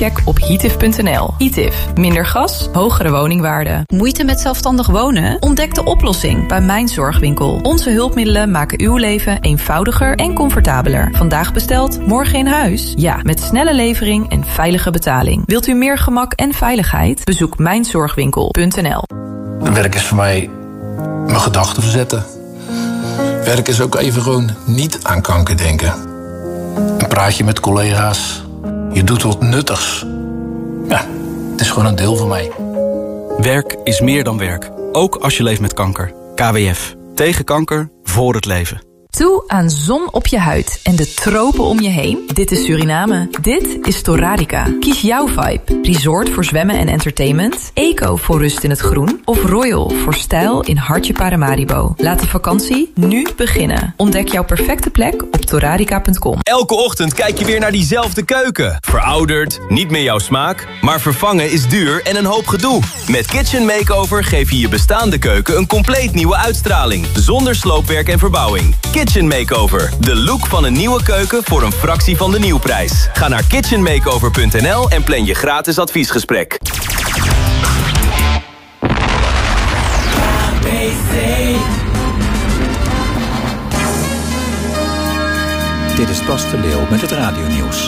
Check op heatif.nl. Heatif. Minder gas, hogere woningwaarde. Moeite met zelfstandig wonen? Ontdek de oplossing bij Mijn Zorgwinkel. Onze hulpmiddelen maken uw leven eenvoudiger en comfortabeler. Vandaag besteld, morgen in huis? Ja, met snelle levering en veilige betaling. Wilt u meer gemak en veiligheid? Bezoek mijnzorgwinkel.nl. Werk is voor mij mijn gedachten verzetten. Werk is ook even gewoon niet aan kanker denken. Een praatje met collega's. Je doet wat nuttigs. Ja, het is gewoon een deel van mij. Werk is meer dan werk. Ook als je leeft met kanker. KWF. Tegen kanker, voor het leven. Toe aan zon op je huid en de tropen om je heen? Dit is Suriname. Dit is Torarica. Kies jouw vibe. Resort voor zwemmen en entertainment. Eco voor rust in het groen. Of Royal voor stijl in hartje Paramaribo. Laat de vakantie nu beginnen. Ontdek jouw perfecte plek op torarica.com. Elke ochtend kijk je weer naar diezelfde keuken. Verouderd, niet meer jouw smaak, maar vervangen is duur en een hoop gedoe. Met Kitchen Makeover geef je je bestaande keuken een compleet nieuwe uitstraling. Zonder sloopwerk en verbouwing. Kitchen Makeover. De look van een nieuwe keuken voor een fractie van de nieuwprijs. Ga naar kitchenmakeover.nl en plan je gratis adviesgesprek. Dit is Bas de Leeuw met het radionieuws.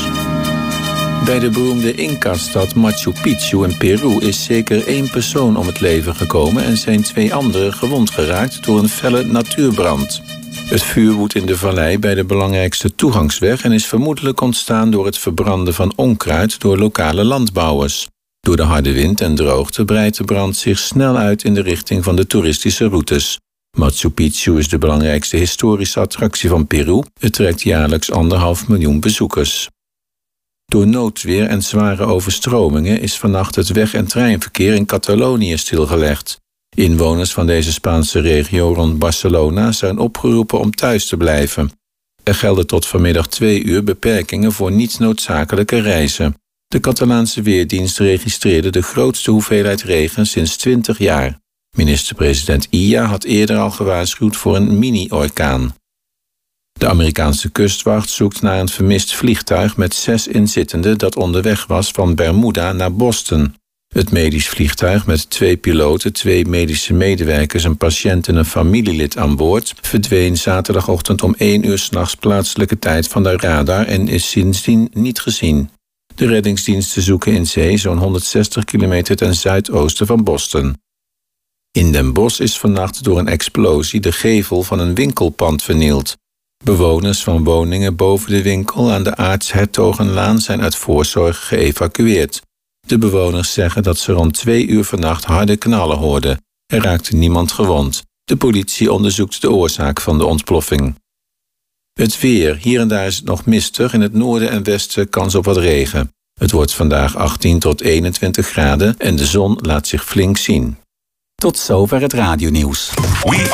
Bij de beroemde Inca-stad Machu Picchu in Peru is zeker 1 persoon om het leven gekomen en zijn 2 anderen gewond geraakt door een felle natuurbrand. Het vuur woedt in de vallei bij de belangrijkste toegangsweg en is vermoedelijk ontstaan door het verbranden van onkruid door lokale landbouwers. Door de harde wind en droogte breidt de brand zich snel uit in de richting van de toeristische routes. Machu Picchu is de belangrijkste historische attractie van Peru. Het trekt jaarlijks 1,5 miljoen bezoekers. Door noodweer en zware overstromingen is vannacht het weg- en treinverkeer in Catalonië stilgelegd. Inwoners van deze Spaanse regio rond Barcelona zijn opgeroepen om thuis te blijven. Er gelden tot vanmiddag 2 uur beperkingen voor niet noodzakelijke reizen. De Catalaanse Weerdienst registreerde de grootste hoeveelheid regen sinds 20 jaar. Minister-president Illa had eerder al gewaarschuwd voor een mini-orkaan. De Amerikaanse kustwacht zoekt naar een vermist vliegtuig met 6 inzittenden dat onderweg was van Bermuda naar Boston. Het medisch vliegtuig met 2 piloten, 2 medische medewerkers, een patiënt en een familielid aan boord verdween zaterdagochtend om 1 uur 's nachts plaatselijke tijd van de radar en is sindsdien niet gezien. De reddingsdiensten zoeken in zee zo'n 160 kilometer ten zuidoosten van Boston. In Den Bosch is vannacht door een explosie de gevel van een winkelpand vernield. Bewoners van woningen boven de winkel aan de Aarts-Hertogenlaan zijn uit voorzorg geëvacueerd. De bewoners zeggen dat ze rond 2 uur vannacht harde knallen hoorden. Er raakte niemand gewond. De politie onderzoekt de oorzaak van de ontploffing. Het weer. Hier en daar is het nog mistig. In het noorden en westen kans op wat regen. Het wordt vandaag 18 tot 21 graden en de zon laat zich flink zien. Tot zover het radionieuws.